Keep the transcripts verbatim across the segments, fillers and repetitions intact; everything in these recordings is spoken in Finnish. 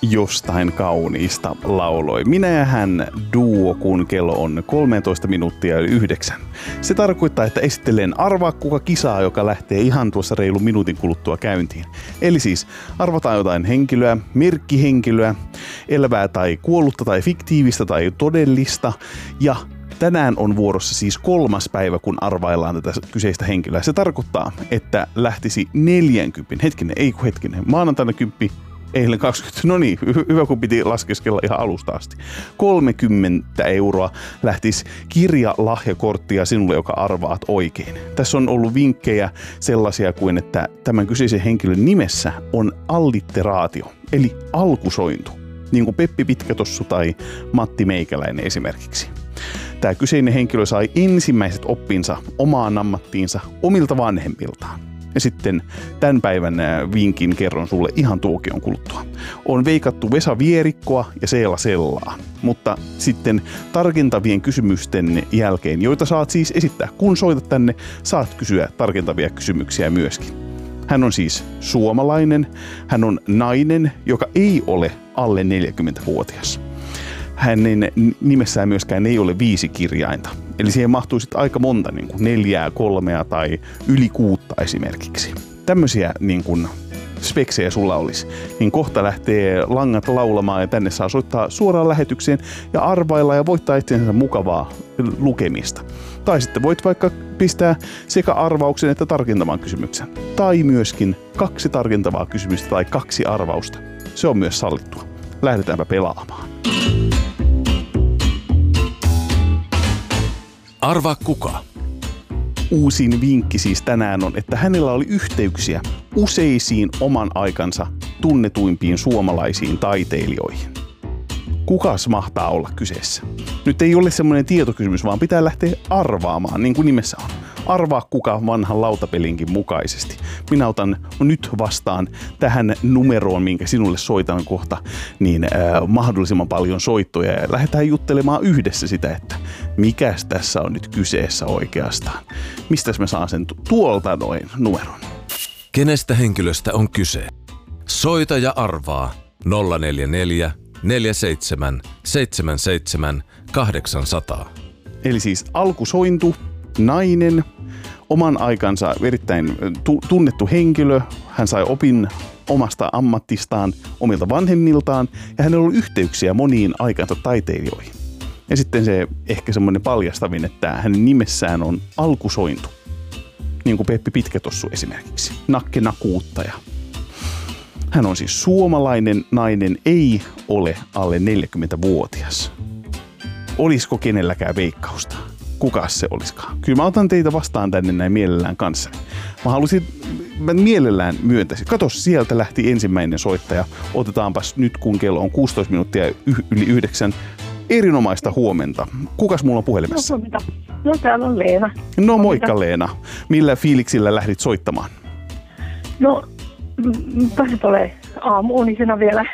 jostain kauniista lauloi. Minä ja hän duo, kun kello on kolmetoista minuuttia yli yhdeksän. Se tarkoittaa, että esittelen Arvaa kuka kisaa, joka lähtee ihan tuossa reilun minuutin kuluttua käyntiin. Eli siis arvataan jotain henkilöä, merkkihenkilöä, elävää tai kuollutta tai fiktiivistä tai todellista. Ja tänään on vuorossa siis kolmas päivä, kun arvaillaan tätä kyseistä henkilöä. Se tarkoittaa, että lähtisi neljäkymmentä. Hetkinen, ei kun hetkinen. Maanantaina kymppi. Eilen kaksikymmentä, no niin, hyvä kun piti laskeskella ihan alusta asti. kolmekymmentä euroa lähtisi kirjalahjakorttia sinulle, joka arvaat oikein. Tässä on ollut vinkkejä sellaisia kuin, että tämän kyseisen henkilön nimessä on allitteraatio, eli alkusointu. Niin kuin Peppi Pitkätossu tai Matti Meikäläinen esimerkiksi. Tämä kyseinen henkilö sai ensimmäiset oppinsa omaan ammattiinsa omilta vanhemmiltaan. Ja sitten tämän päivän vinkin kerron sulle ihan tuokion kuluttua. On veikattu Vesa Vierikkoa ja Seela Sellaa, mutta sitten tarkentavien kysymysten jälkeen, joita saat siis esittää, kun soitat tänne, saat kysyä tarkentavia kysymyksiä myöskin. Hän on siis suomalainen, hän on nainen, joka ei ole alle neljäkymmentävuotias. Hänen nimessään myöskään ei ole viisi kirjainta. Eli siihen mahtuu sitten aika monta, niin kuin neljää, kolmea tai yli kuutta esimerkiksi. Tämmöisiä niin kuin speksejä sulla olisi. Niin kohta lähtee langat laulamaan ja tänne saa soittaa suoraan lähetykseen ja arvailla ja voittaa itsensä mukavaa lukemista. Tai sitten voit vaikka pistää sekä arvauksen että tarkentavan kysymyksen. Tai myöskin kaksi tarkentavaa kysymystä tai kaksi arvausta. Se on myös sallittua. Lähdetäänpä pelaamaan. Arvaa kuka. Uusin vinkki siis tänään on, että hänellä oli yhteyksiä useisiin oman aikansa tunnetuimpiin suomalaisiin taiteilijoihin. Kukas mahtaa olla kyseessä? Nyt ei ole semmoinen tietokysymys, vaan pitää lähteä arvaamaan, niin kuin nimessä on. Arvaa kuka vanhan lautapelinkin mukaisesti. Minä otan nyt vastaan tähän numeroon, minkä sinulle soitan kohta, niin äh, mahdollisimman paljon soittoja. Ja lähdetään juttelemaan yhdessä sitä, että mikäs tässä on nyt kyseessä oikeastaan. Mistäs mä saan sen tuolta noin numeron? Kenestä henkilöstä on kyse? Soita ja arvaa nolla neljä neljä neljä seitsemän seitsemän seitsemän kahdeksan nolla nolla. Eli siis alkusointu, nainen, oman aikansa erittäin tu- tunnettu henkilö. Hän sai opin omasta ammattistaan, omilta vanhemmiltaan ja hänellä oli yhteyksiä moniin aikansa taiteilijoihin. Ja sitten se ehkä semmoinen paljastavin, että hänen nimessään on alkusointu. Niin kuin Peppi Pitkätossu esimerkiksi. Nakke Nakuuttaja. Hän on siis suomalainen nainen, ei ole alle neljäkymmentävuotias. Olisiko kenelläkään veikkausta? Kukas se olisikaan? Kyllä mä otan teitä vastaan tänne näin mielellään kanssa. Mä halusin, mä mielellään myöntäisin. Katos, sieltä lähti ensimmäinen soittaja. Otetaanpas nyt, kun kello on kuusitoista minuuttia yli yhdeksän. Erinomaista huomenta. Kukas mulla on puhelimessa? No, huomenta. No täällä on Leena. No huomenta. Moikka Leena. Millä fiiliksillä lähdit soittamaan? No, tässä tulee aamu-unisena vielä.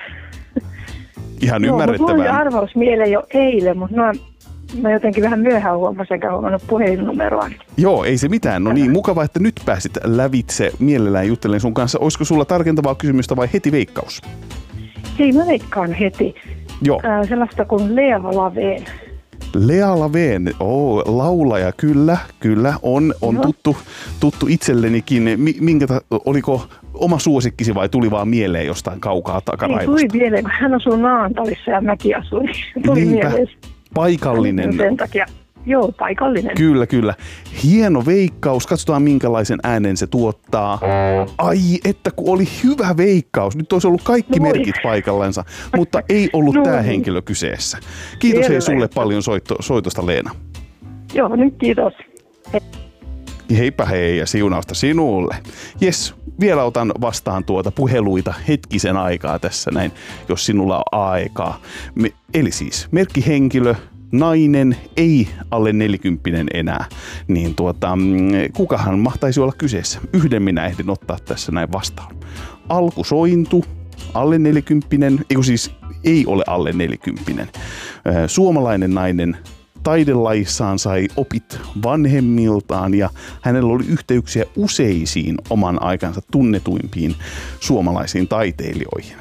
Ihan no, ymmärrettävää. Mulla oli arvaus mieleen jo eilen, mutta mä, mä jotenkin vähän myöhään huomasin, enkä huomannut puhelinnumeroa. Joo, ei se mitään. No niin, mukava, että nyt pääsit lävitse mielellään juttelemaan sun kanssa. Olisiko sulla tarkentavaa kysymystä vai heti veikkaus? Hei, mä veikkaan heti. Joo. Äh, sellaista kuin Lea Laveen. Lea Laveen, oh, laulaja, kyllä, kyllä, on, on tuttu, tuttu itsellenikin. Minkä ta- oliko oma suosikkisi vai tuli vaan mieleen jostain kaukaa takaraivosta? Ei, tuli mieleen, kun hän asuu Naantalissa ja mäkin asuin. Tuli Niinpä, mieleen. paikallinen. Sen takia. Joo, paikallinen. Kyllä, kyllä. Hieno veikkaus. Katsotaan, minkälaisen äänen se tuottaa. Ai, että kun oli hyvä veikkaus. Nyt olisi ollut kaikki no merkit paikallansa, mutta ei ollut no tämä henkilö kyseessä. Kiitos hei sulle paljon soitto, soitosta, Leena. Joo, nyt kiitos. Hei. Heipä hei ja siunausta sinulle. Jes, vielä otan vastaan tuota puheluita hetkisen aikaa tässä näin, jos sinulla on aikaa. Me, eli siis merkkihenkilö, nainen, ei alle nelikymppinen enää, niin tuota, kukahan mahtaisi olla kyseessä? Yhden minä ehdin ottaa tässä näin vastaan. Alkusointu, alle nelikymppinen, eikö siis ei ole alle nelikymppinen. Suomalainen nainen, taidelajissaan sai opit vanhemmiltaan ja hänellä oli yhteyksiä useisiin oman aikansa tunnetuimpiin suomalaisiin taiteilijoihin.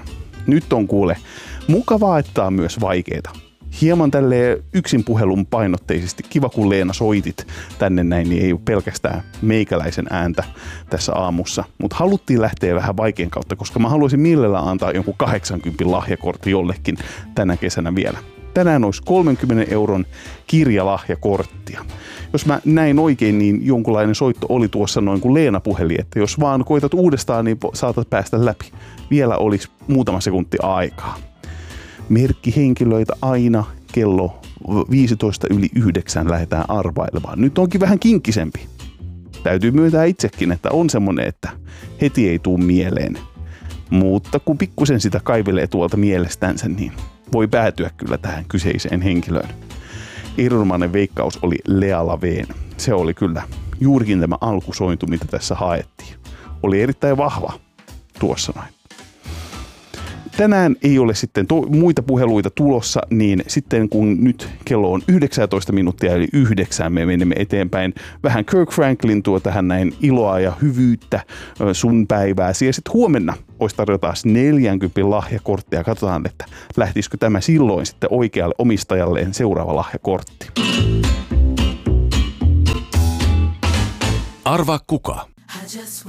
Nyt on kuule mukavaa, että on myös vaikeeta. Hieman tälleen yksin puhelun painotteisesti. Kiva, kun Leena soitit tänne näin, niin ei ole pelkästään meikäläisen ääntä tässä aamussa. Mutta haluttiin lähteä vähän vaikean kautta, koska mä haluaisin mielellään antaa jonkun kahdeksankymmentä lahjakortti jollekin tänä kesänä vielä. Tänään olisi kolmenkymmenen euron kirjalahjakorttia. Jos mä näin oikein, niin jonkunlainen soitto oli tuossa noin kuin Leena puheli, että jos vaan koitat uudestaan, niin saatat päästä läpi. Vielä olisi muutama sekunti aikaa. Merkkihenkilöitä aina kello viisitoista yli yhdeksän lähdetään arvailemaan. Nyt onkin vähän kinkkisempi. Täytyy myöntää itsekin, että on semmonen, että heti ei tuu mieleen. Mutta kun pikkusen sitä kaivelee tuolta mielestänsä, niin voi päätyä kyllä tähän kyseiseen henkilöön. Erinomainen veikkaus oli Lea Laveen. Se oli kyllä juurikin tämä alkusointu, mitä tässä haettiin. Oli erittäin vahva tuossa noin. Tänään ei ole sitten to- muita puheluita tulossa, niin sitten kun nyt kello on yhdeksäntoista minuuttia eli yhdeksään, me menemme eteenpäin vähän Kirk Franklin tuo tähän näin iloa ja hyvyyttä sun päivääsi. Ja sitten huomenna olisi tarjota taas neljäkymmentä lahjakorttia. Katsotaan, että lähtisikö tämä silloin sitten oikealle omistajalleen seuraava lahjakortti. Arvaa kuka?